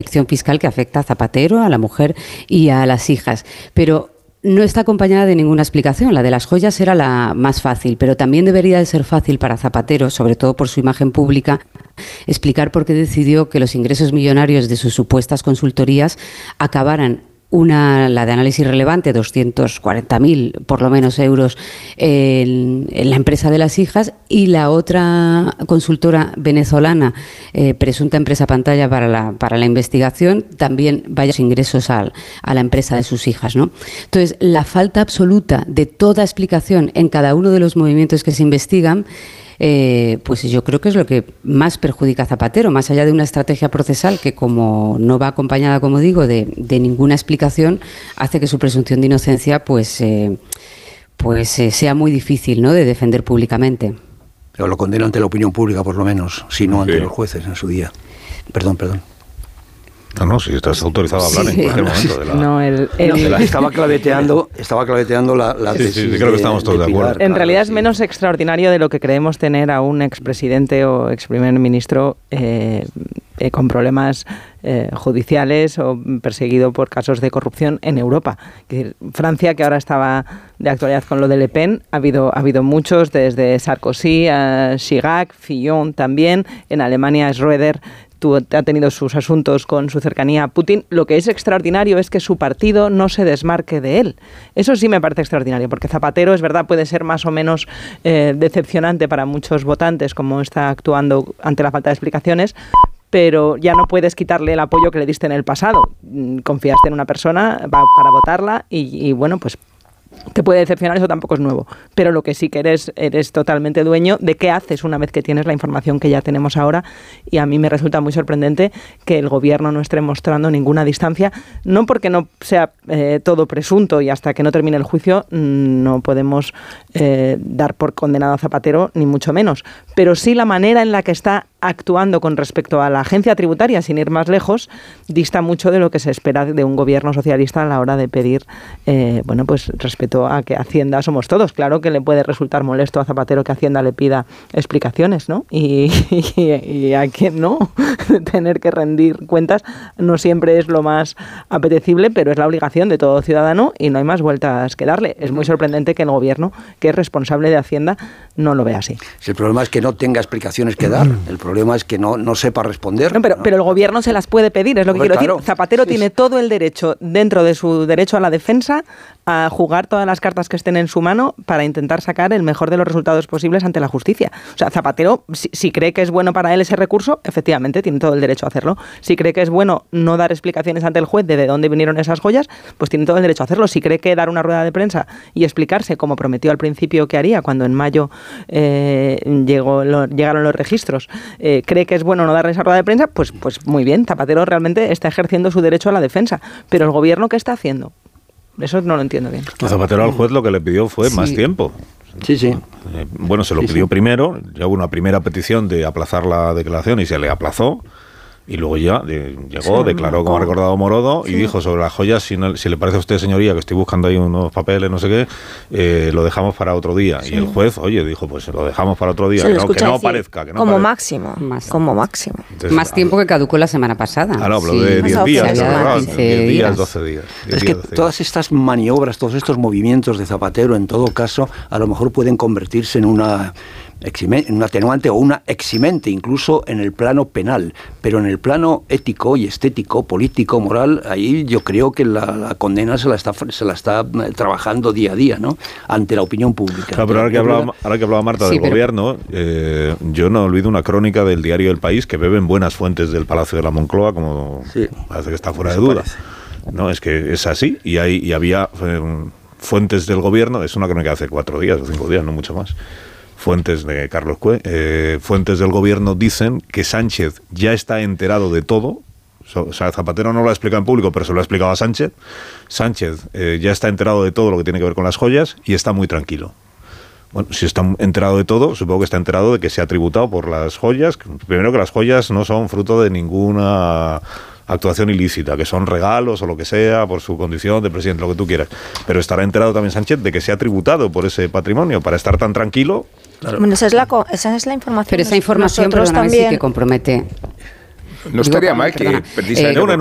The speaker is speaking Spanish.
fiscal que afecta a Zapatero, a la mujer y a las hijas. Pero no está acompañada de ninguna explicación. La de las joyas era la más fácil, pero también debería de ser fácil para Zapatero, sobre todo por su imagen pública, explicar por qué decidió que los ingresos millonarios de sus supuestas consultorías acabaran la de análisis relevante, 240.000 por lo menos euros en la empresa de las hijas, y la otra consultora venezolana, presunta empresa pantalla para la investigación, también varios ingresos a la empresa de sus hijas, ¿no? Entonces, la falta absoluta de toda explicación en cada uno de los movimientos que se investigan, pues yo creo que es lo que más perjudica a Zapatero, más allá de una estrategia procesal que, como no va acompañada, como digo, de ninguna explicación, hace que su presunción de inocencia sea muy difícil, ¿no?, de defender públicamente. Pero lo condena ante la opinión pública, por lo menos, si no ante los jueces en su día. Perdón. No, si estás autorizado a hablar en cualquier momento de la... Estaba claveteando la tesis. Sí, creo que estamos todos de acuerdo. En realidad es menos extraordinario de lo que creemos tener a un expresidente o exprimer ministro con problemas judiciales o perseguido por casos de corrupción en Europa. Francia, que ahora estaba de actualidad con lo de Le Pen, ha habido muchos, desde Sarkozy a Chirac, Fillon también. En Alemania, Schröder ha tenido sus asuntos con su cercanía a Putin. Lo que es extraordinario es que su partido no se desmarque de él. Eso sí me parece extraordinario, porque Zapatero, es verdad, puede ser más o menos decepcionante para muchos votantes, como está actuando ante la falta de explicaciones, pero ya no puedes quitarle el apoyo que le diste en el pasado. Confiaste en una persona para votarla y bueno, pues te puede decepcionar, eso tampoco es nuevo, pero lo que sí que eres totalmente dueño de qué haces una vez que tienes la información que ya tenemos ahora, y a mí me resulta muy sorprendente que el gobierno no esté mostrando ninguna distancia, no porque no sea todo presunto y hasta que no termine el juicio no podemos dar por condenado a Zapatero, ni mucho menos, pero sí la manera en la que está actuando con respecto a la agencia tributaria, sin ir más lejos, dista mucho de lo que se espera de un gobierno socialista a la hora de pedir, bueno, pues respeto a que Hacienda somos todos. Claro que le puede resultar molesto a Zapatero que Hacienda le pida explicaciones, ¿no? Y a quien no, tener que rendir cuentas no siempre es lo más apetecible, pero es la obligación de todo ciudadano y no hay más vueltas que darle. Es muy sorprendente que el gobierno, que es responsable de Hacienda, no lo vea así. Si el problema es que no tenga explicaciones que dar, el problema es que no sepa responder. No, pero el gobierno se las puede pedir, es lo que quiero decir. Zapatero tiene todo el derecho, dentro de su derecho a la defensa, a jugar todas las cartas que estén en su mano para intentar sacar el mejor de los resultados posibles ante la justicia. O sea, Zapatero, si cree que es bueno para él ese recurso, efectivamente tiene todo el derecho a hacerlo. Si cree que es bueno no dar explicaciones ante el juez de dónde vinieron esas joyas, pues tiene todo el derecho a hacerlo. Si cree que dar una rueda de prensa y explicarse, como prometió al principio que haría cuando en mayo llegaron los registros, cree que es bueno no dar esa rueda de prensa, pues muy bien, Zapatero realmente está ejerciendo su derecho a la defensa. Pero el gobierno, ¿qué está haciendo? Eso no lo entiendo bien. Zapatero al juez lo que le pidió fue más tiempo. Sí. Bueno, se lo pidió primero, ya hubo una primera petición de aplazar la declaración y se le aplazó. Y luego ya llegó, declaró, como ha recordado Morodo, y dijo sobre las joyas, si le parece a usted, señoría, que estoy buscando ahí unos papeles, no sé qué, lo dejamos para otro día. Sí. Y el juez, dijo, pues lo dejamos para otro día, que no parezca. Que no como parezca. máximo. Entonces, más tiempo que caducó la semana pasada. Hablo de 10 días, 10 días, 12 días. Es que todas estas maniobras, todos estos movimientos de Zapatero, en todo caso, a lo mejor pueden convertirse en un atenuante o una eximente, incluso en el plano penal, pero en el plano ético y estético, político, moral, ahí yo creo que la condena se la está trabajando día a día, ¿no?, ante la opinión pública. Claro, pero ahora que hablaba Marta del gobierno, yo no olvido una crónica del diario El País que beben buenas fuentes del Palacio de la Moncloa, como parece que está fuera de duda. No, es que es así, y había fuentes del gobierno, es una crónica de hace 4 días o 5 días, no mucho más. Fuentes de Carlos Cue, fuentes del gobierno dicen que Sánchez ya está enterado de todo. O sea, Zapatero no lo ha explicado en público, pero se lo ha explicado a Sánchez. Sánchez ya está enterado de todo lo que tiene que ver con las joyas y está muy tranquilo. Bueno, si está enterado de todo, supongo que está enterado de que se ha tributado por las joyas. Primero, que las joyas no son fruto de ninguna actuación ilícita, que son regalos o lo que sea, por su condición de presidente, lo que tú quieras. Pero estará enterado también Sánchez de que se ha tributado por ese patrimonio, para estar tan tranquilo. Claro. Bueno, esa es la información. Pero esa información, perdóname, sí que compromete. No estaría mal que precisamente